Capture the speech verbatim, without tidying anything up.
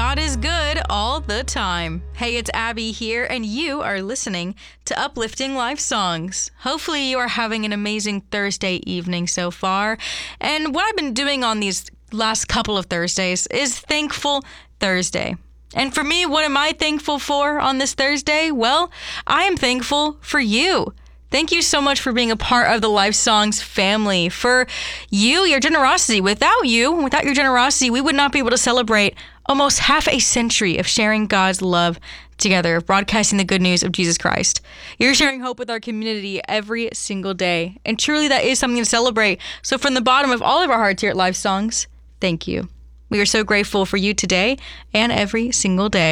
God is good all the time. Hey, it's Abby here, and you are listening to Uplifting Life Songs. Hopefully you are having an amazing Thursday evening so far. And what I've been doing on these last couple of Thursdays is Thankful Thursday. And for me, what am I thankful for on this Thursday? Well, I am thankful for you. Thank you so much for being a part of the Life Songs family. For you, your generosity. Without you, without your generosity, we would not be able to celebrate almost half a century of sharing God's love together, of broadcasting the good news of Jesus Christ. You're sharing hope with our community every single day. And truly that is something to celebrate. So from the bottom of all of our hearts here at Life Songs, thank you. We are so grateful for you today and every single day.